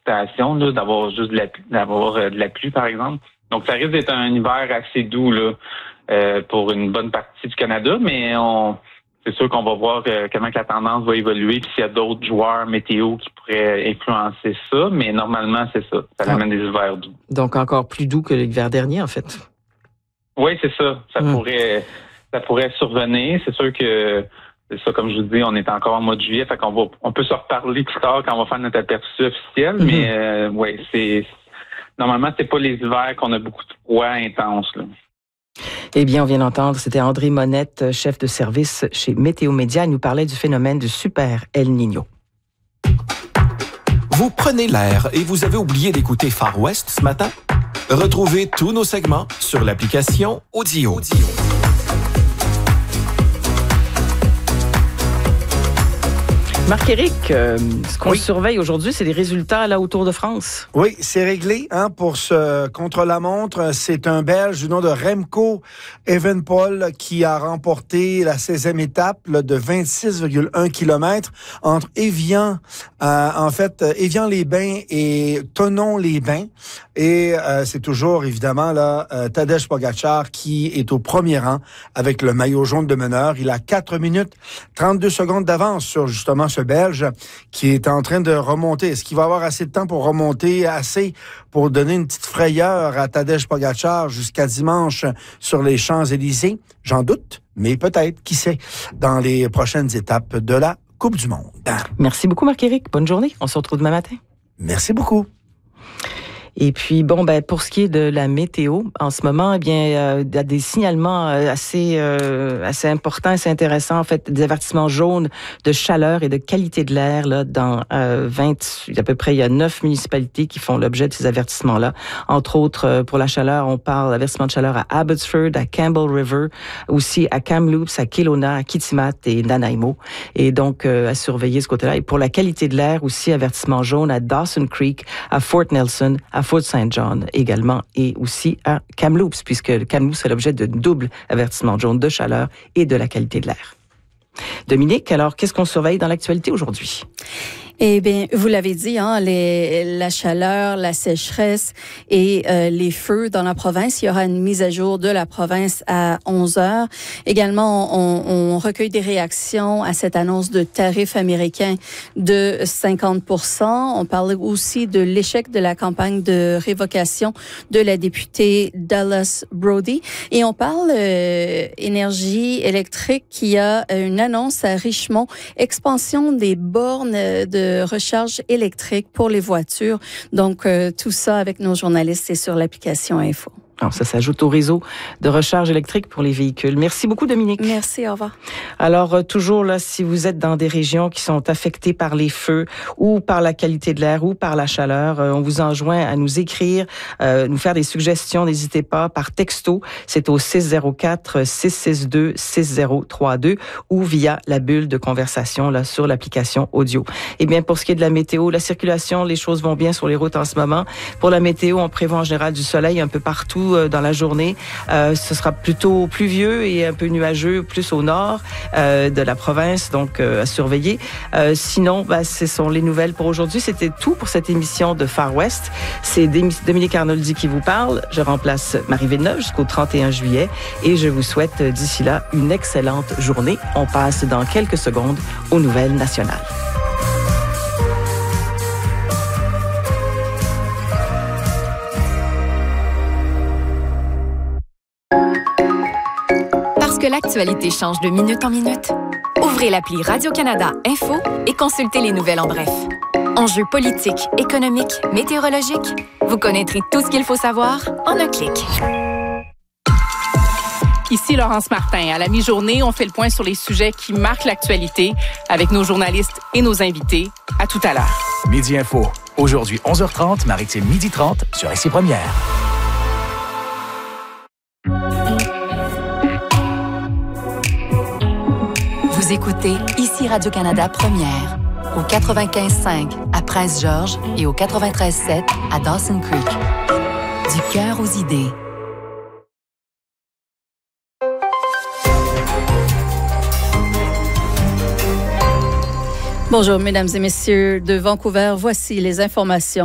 précipitation, là, d'avoir juste de la pluie, par exemple. Donc, ça risque d'être un hiver assez doux là, pour une bonne partie du Canada, mais c'est sûr qu'on va voir comment la tendance va évoluer, puis s'il y a d'autres joueurs météo qui pourraient influencer ça, mais normalement, c'est ça. Ça amène des hivers doux. Donc, encore plus doux que l'hiver dernier, en fait. Oui, c'est ça. Ça pourrait survenir. C'est sûr que, c'est ça, comme je vous dis, on est encore en mois de juillet, fait on peut se reparler plus tard quand on va faire notre aperçu officiel, mais oui, normalement, c'est pas les hivers qu'on a beaucoup de froid intense, là. Eh bien, on vient d'entendre, c'était André Monette, chef de service chez Météo Média. Il nous parlait du phénomène du super El Niño. Vous prenez l'air et vous avez oublié d'écouter Far West ce matin? Retrouvez tous nos segments sur l'application Audio. Marc-Éric, ce qu'on surveille aujourd'hui, c'est les résultats là au Tour de France. Oui, c'est réglé pour ce contre-la-montre. C'est un Belge du nom de Remco Evenepoel qui a remporté la 16e étape là, de 26,1 km entre Évian, Évian-les-Bains et Thonon-les-Bains. Et c'est toujours, évidemment, là, Tadej Pogačar qui est au premier rang avec le maillot jaune de meneur. Il a 4 minutes 32 secondes d'avance sur justement ce Belge qui est en train de remonter. Est-ce qu'il va avoir assez de temps pour remonter, assez pour donner une petite frayeur à Tadej Pogačar jusqu'à dimanche sur les Champs-Élysées? J'en doute, mais peut-être, qui sait, dans les prochaines étapes de la Coupe du Monde. Merci beaucoup, Marc-Éric. Bonne journée. On se retrouve demain matin. Merci beaucoup. Et puis, pour ce qui est de la météo, en ce moment, il y a des signalements assez importants, assez intéressants, en fait, des avertissements jaunes de chaleur et de qualité de l'air, là, dans à peu près, il y a 9 municipalités qui font l'objet de ces avertissements-là. Entre autres, pour la chaleur, on parle d'avertissement de chaleur à Abbotsford, à Campbell River, aussi à Kamloops, à Kelowna, à Kitimat et Nanaimo. Et donc, à surveiller ce côté-là. Et pour la qualité de l'air, aussi, avertissement jaune à Dawson Creek, à Fort Nelson, à Fort St. John également, et aussi à Kamloops, puisque Kamloops fait l'objet de double avertissement jaune de chaleur et de la qualité de l'air. Dominique, alors, qu'est-ce qu'on surveille dans l'actualité aujourd'hui? Eh bien, vous l'avez dit, la chaleur, la sécheresse et les feux dans la province. Il y aura une mise à jour de la province à 11 heures. Également, on recueille des réactions à cette annonce de tarifs américains de 50%. On parle aussi de l'échec de la campagne de révocation de la députée Dallas Brody. Et on parle énergie électrique qui a une annonce à Richmond, expansion des bornes de recharge électrique pour les voitures. Donc, tout ça avec nos journalistes et sur l'application Info. Alors, ça s'ajoute au réseau de recharge électrique pour les véhicules. Merci beaucoup, Dominique. Merci, au revoir. Alors, toujours là, si vous êtes dans des régions qui sont affectées par les feux ou par la qualité de l'air ou par la chaleur, on vous enjoint à nous écrire, nous faire des suggestions. N'hésitez pas par texto. C'est au 604-662-6032 ou via la bulle de conversation là sur l'application audio. Eh bien, pour ce qui est de la météo, la circulation, les choses vont bien sur les routes en ce moment. Pour la météo, on prévoit en général du soleil un peu partout dans la journée. Ce sera plutôt pluvieux et un peu nuageux, plus au nord de la province, donc à surveiller. Sinon, ce sont les nouvelles pour aujourd'hui. C'était tout pour cette émission de Far West. C'est Dominique Arnoldi qui vous parle. Je remplace Marie Villeneuve jusqu'au 31 juillet et je vous souhaite d'ici là une excellente journée. On passe dans quelques secondes aux nouvelles nationales. Parce que l'actualité change de minute en minute, ouvrez l'appli Radio-Canada Info et consultez les nouvelles en bref. Enjeux politiques, économiques, météorologiques, vous connaîtrez tout ce qu'il faut savoir en un clic. Ici Laurence Martin. À la mi-journée, on fait le point sur les sujets qui marquent l'actualité avec nos journalistes et nos invités. À tout à l'heure. Midi Info. Aujourd'hui, 11h30, Maritime 12h30 sur Ici Première. Vous écoutez Ici Radio-Canada Première, au 95.5 à Prince-Georges et au 93.7 à Dawson Creek. Du cœur aux idées. Bonjour, mesdames et messieurs de Vancouver. Voici les informations.